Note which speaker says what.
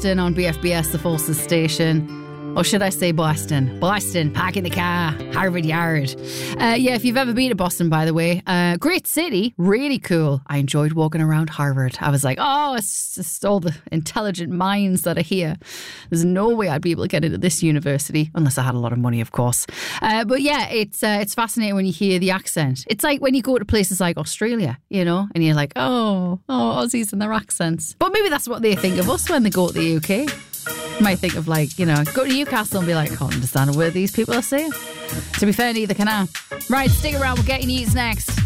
Speaker 1: Boston on BFBS, the Forces station. Or should I say Boston? Boston, park in the car, Harvard Yard. Yeah, if you've ever been to Boston, by the way, great city, really cool. I enjoyed walking around Harvard. I was like, oh, it's just all the intelligent minds that are here. There's no way I'd be able to get into this university, unless I had a lot of money, of course. But yeah, it's fascinating when you hear the accent. It's like when you go to places like Australia, you know, and you're like, oh, Aussies and their accents. But maybe that's what they think of us when they go to the UK. You might think of, like, you know, go to Newcastle and be like, I can't understand a word these people are saying. To be fair, neither can I. Right, stick around, we'll get your news next.